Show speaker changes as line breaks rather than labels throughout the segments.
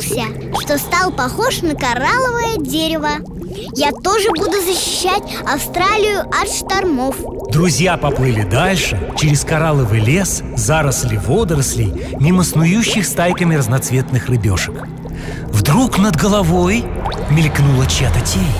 изменился, что стал похож на коралловое дерево. Я тоже буду защищать Австралию от штормов.
Друзья поплыли дальше, через коралловый лес, заросли водорослей, мимо снующих стайками разноцветных рыбешек. Вдруг над головой мелькнула чья-то тень.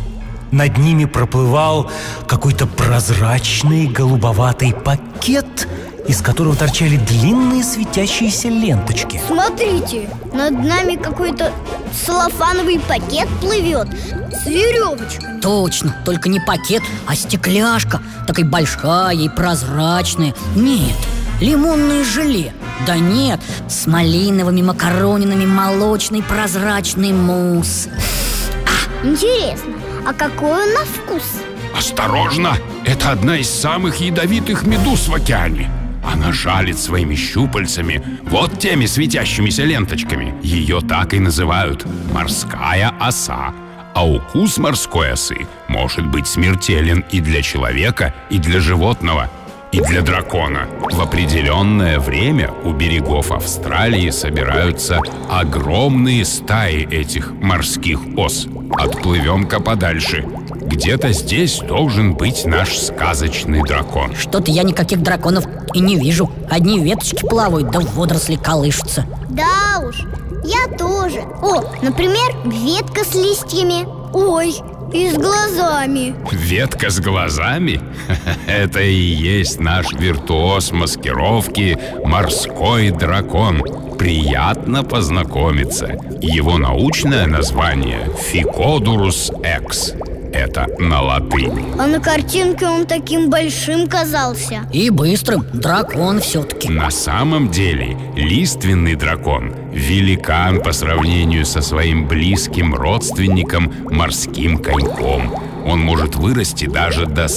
Над ними проплывал какой-то прозрачный голубоватый пакет, из которого торчали длинные светящиеся ленточки.
Смотрите, над нами какой-то целлофановый пакет плывет с веревочками.
Точно, только не пакет, а стекляшка. Такая большая и прозрачная. Нет, лимонное желе. Да нет, с малиновыми макаронинами молочный прозрачный мусс.
Интересно, а какой он на вкус?
Осторожно! Это одна из самых ядовитых медуз в океане. Она жалит своими щупальцами вот теми светящимися ленточками. Ее так и называют морская оса. А укус морской осы может быть смертелен и для человека, и для животного, и для дракона. В определенное время у берегов Австралии собираются огромные стаи этих морских ос. Отплывем-ка подальше. Где-то здесь должен быть наш сказочный дракон.
Что-то я никаких драконов и не вижу. Одни веточки плавают, да водоросли колышутся.
Да уж, я тоже. О, например, ветка с листьями. Ой, и с глазами.
Ветка с глазами? Это и есть наш виртуоз маскировки морской дракон. Приятно познакомиться. Его научное название Ficodurus ex. Это на латыни.
А на картинке он таким большим казался.
И быстрым, дракон все-таки.
На самом деле лиственный дракон – великан по сравнению со своим близким родственником морским коньком. Он может вырасти даже до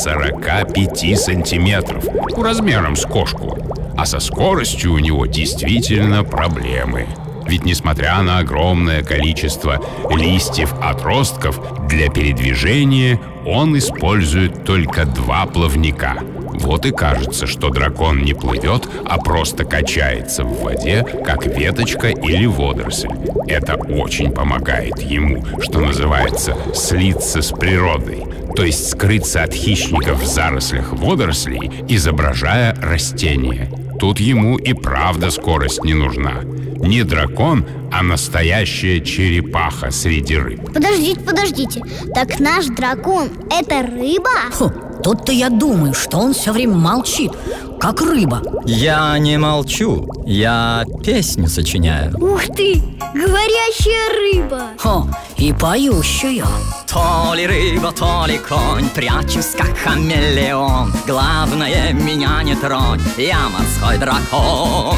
45 сантиметров, размером с кошку. А со скоростью у него действительно проблемы. Ведь несмотря на огромное количество листьев-отростков, для передвижения он использует только 2 плавника. Вот и кажется, что дракон не плывет, а просто качается в воде, как веточка или водоросль. Это очень помогает ему, что называется, слиться с природой, то есть скрыться от хищников в зарослях водорослей, изображая растения. Тут ему и правда скорость не нужна. Не дракон, а настоящая черепаха среди рыб.
Подождите. Так наш дракон – это рыба?
Тут-то я думаю, что он все время молчит, как рыба.
Я не молчу, я песню сочиняю.
Ух ты, говорящая рыба.
И поющая.
То ли рыба, то ли конь, прячусь как хамелеон. Главное, меня не тронь, я морской дракон.